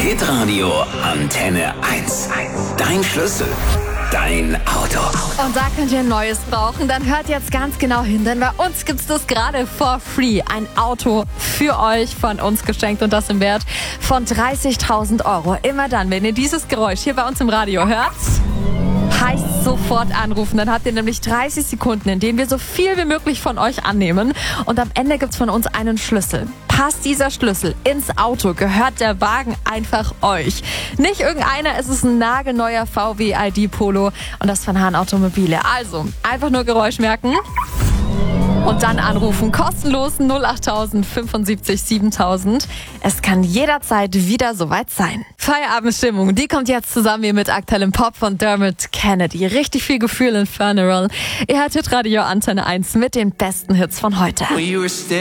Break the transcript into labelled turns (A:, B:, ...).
A: Hitradio Antenne 1. Dein Schlüssel. Dein Auto.
B: Und da könnt ihr ein neues brauchen, dann hört jetzt ganz genau hin, denn bei uns gibt's das gerade for free. Ein Auto für euch von uns geschenkt und das im Wert von 30.000 Euro. Immer dann, wenn ihr dieses Geräusch hier bei uns im Radio hört, heißt sofort anrufen. Dann habt ihr nämlich 30 Sekunden, in denen wir so viel wie möglich von euch annehmen. Und am Ende gibt's von uns einen Schlüssel. Passt dieser Schlüssel ins Auto, gehört der Wagen einfach euch. Nicht irgendeiner, es ist ein nagelneuer VW ID Polo und das von Hahn Automobile. Also, einfach nur Geräusch merken und dann anrufen. Kostenlos 08000 75 7000. Es kann jederzeit wieder soweit sein. Feierabendstimmung, die kommt jetzt zusammen hier mit aktuellem Pop von Dermot Kennedy. Richtig viel Gefühl in Funeral. Ihr hört Hitradio Antenne 1 mit den besten Hits von heute.